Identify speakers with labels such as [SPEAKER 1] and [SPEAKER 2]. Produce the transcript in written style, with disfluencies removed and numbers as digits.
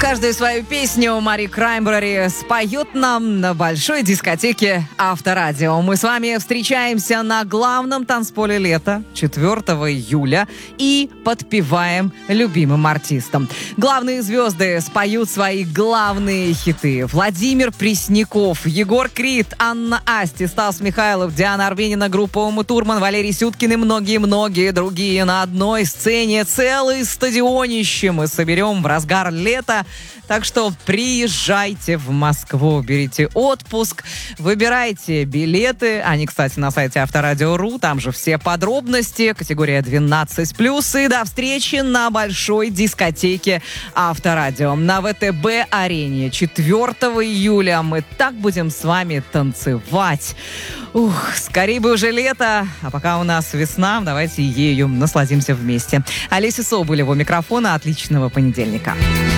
[SPEAKER 1] Каждую свою песню Мари Краймбрери споет нам на большой дискотеке Авторадио. Мы с вами встречаемся на главном танцполе лета 4 июля и подпеваем любимым артистам. Главные звезды споют свои главные хиты. Владимир Пресняков, Егор Крид, Анна Асти, Стас Михайлов, Диана Арбенина, группа Ума Турман, Валерий Сюткин и многие-многие другие на одной сцене. Целый стадионище мы соберем в разгар лета. Так что приезжайте в Москву, берите отпуск, выбирайте билеты. Они, кстати, на сайте Авторадио.ру, там же все подробности, категория 12+. И до встречи на большой дискотеке Авторадио на ВТБ-арене 4 июля. Мы так будем с вами танцевать. Скорее бы уже лето, а пока у нас весна, давайте ею насладимся вместе. Олеся Соболева у микрофона. Отличного понедельника.